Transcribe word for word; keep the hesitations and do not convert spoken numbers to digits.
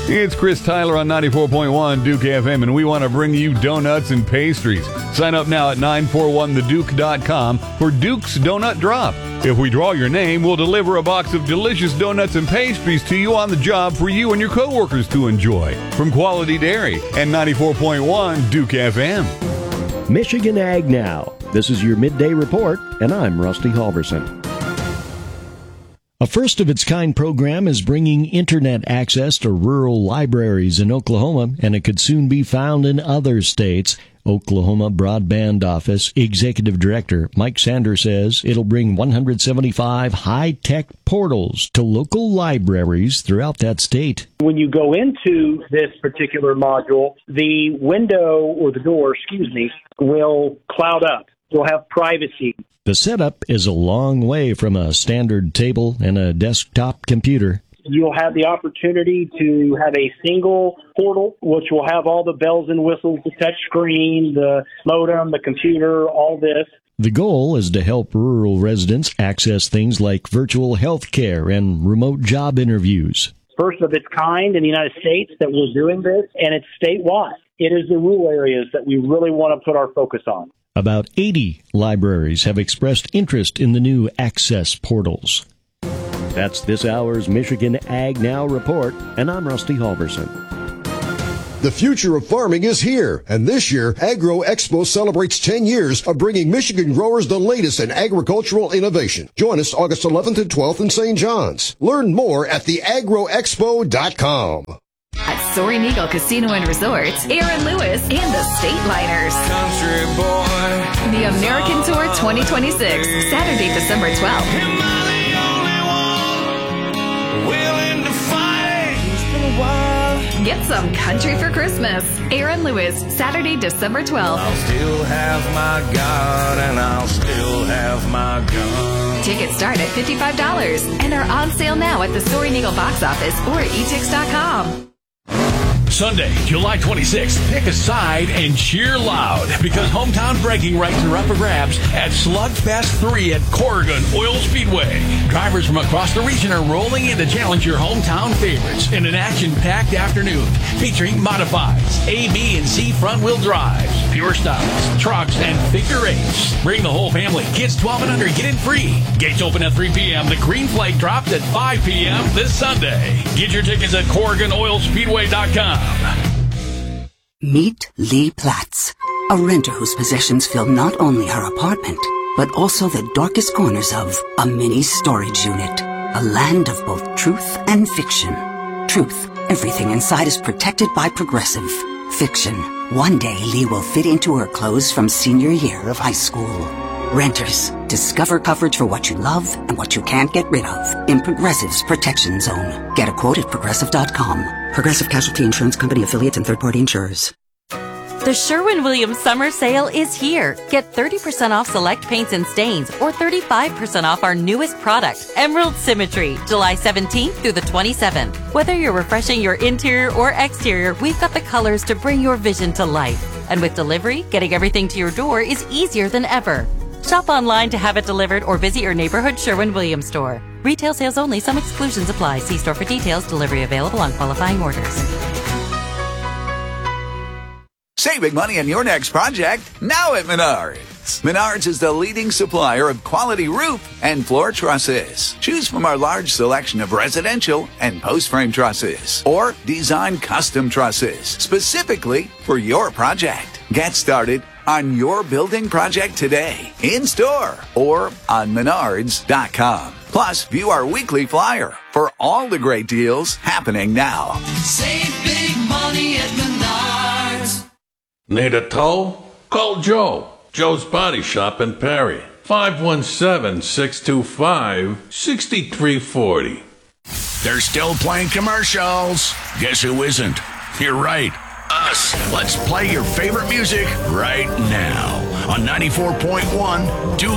It's Chris Tyler on ninety-four point one Duke F M, and we want to bring you donuts and pastries. Sign up now at nine four one the duke dot com for Duke's Donut Drop. If we draw your name, we'll deliver a box of delicious donuts and pastries to you on the job for you and your coworkers to enjoy. From Quality Dairy and ninety-four point one Duke F M. Michigan Ag Now. This is your midday report, and I'm Rusty Halverson. A first-of-its-kind program is bringing Internet access to rural libraries in Oklahoma, and it could soon be found in other states. Oklahoma Broadband Office Executive Director Mike Sander says it'll bring one hundred seventy-five high-tech portals to local libraries throughout that state. When you go into this particular module, the window or the door, excuse me, will cloud up. You'll have privacy. The setup is a long way from a standard table and a desktop computer. You'll have the opportunity to have a single portal, which will have all the bells and whistles, the touch screen, the modem, the computer, all this. The goal is to help rural residents access things like virtual health care and remote job interviews. First of its kind in the United States that we're doing this, and it's statewide. It is the rural areas that we really want to put our focus on. About eighty libraries have expressed interest in the new access portals. That's this hour's Michigan Ag Now report, and I'm Rusty Halverson. The future of farming is here, and this year, Agro Expo celebrates ten years of bringing Michigan growers the latest in agricultural innovation. Join us August eleventh and twelfth in Saint John's. Learn more at the agro expo dot com. At Soaring Eagle Casino and Resorts, Aaron Lewis and the State Liners. Country boy. The American Tour twenty twenty-six, Saturday, December twelfth. Am I the only one willing to fight? It's been a while. Get some country for Christmas. Aaron Lewis, Saturday, December twelfth. I'll still have my God and I'll still have my gun. Tickets start at fifty-five dollars and are on sale now at the Soaring Eagle box office or e tix dot com. Sunday, July twenty-sixth, pick a side and cheer loud because hometown bragging rights are up for grabs at Slugfest three at Corrigan Oil Speedway. Drivers from across the region are rolling in to challenge your hometown favorites in an action-packed afternoon featuring modifieds, A, B, and C front-wheel drives, pure styles, trucks, and figure eights. Bring the whole family. Kids twelve and under get in free. Gates open at three p.m. The green flag drops at five p.m. this Sunday. Get your tickets at Corrigan Oil Speedway dot com. Meet Lee Platts, a renter whose possessions fill not only her apartment, but also the darkest corners of a mini storage unit. A land of both truth and fiction. Truth, everything inside is protected by Progressive. Fiction, one day Lee will fit into her clothes from senior year of high school. Renters, discover coverage for what you love and what you can't get rid of in Progressive's Protection Zone. Get a quote at progressive dot com. Progressive Casualty Insurance Company affiliates and third-party insurers. The Sherwin-Williams summer sale is here. Get thirty percent off select paints and stains or thirty-five percent off our newest product, Emerald Symmetry, July seventeenth through the twenty-seventh. Whether you're refreshing your interior or exterior, we've got the colors to bring your vision to life. And with delivery, getting everything to your door is easier than ever. Shop online to have it delivered or visit your neighborhood Sherwin-Williams store. Retail sales only. Some exclusions apply. See store for details. Delivery available on qualifying orders. Save big money on your next project now at Menards. Menards is the leading supplier of quality roof and floor trusses. Choose from our large selection of residential and post-frame trusses or design custom trusses specifically for your project. Get started on your building project today, in-store or on menards dot com. Plus, view our weekly flyer for all the great deals happening now. Save big money at Menards. Need a tow? Call Joe. Joe's Body Shop in Perry. five one seven, six two five, six three four zero. They're still playing commercials. Guess who isn't? You're right. Us. Let's play your favorite music right now on ninety-four point one Duke